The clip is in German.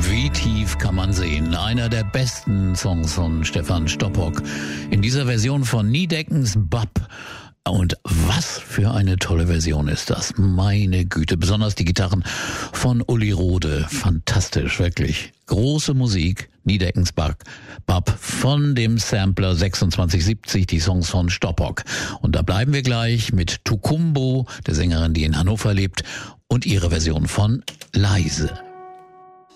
Wie tief kann man sehen? Einer der besten Songs von Stefan Stoppock. In dieser Version von Niedeckens Bab. Und was für eine tolle Version ist das. Meine Güte. Besonders die Gitarren von Uli Rode. Fantastisch, wirklich. Große Musik. Niedeckens Bab von dem Sampler 2670, die Songs von Stoppock. Und da bleiben wir gleich mit Tukumbo, der Sängerin, die in Hannover lebt, und ihre Version von Leise.